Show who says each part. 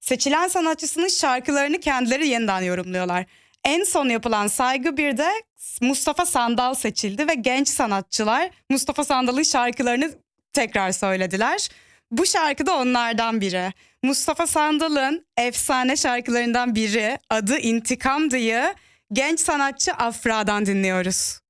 Speaker 1: Seçilen sanatçısının şarkılarını kendileri yeniden yorumluyorlar. En son yapılan Saygı 1'de Mustafa Sandal seçildi ve genç sanatçılar Mustafa Sandal'ın şarkılarını tekrar söylediler. Bu şarkı da onlardan biri. Mustafa Sandal'ın efsane şarkılarından biri, adı İntikamdı'yı genç sanatçı Afra'dan dinliyoruz.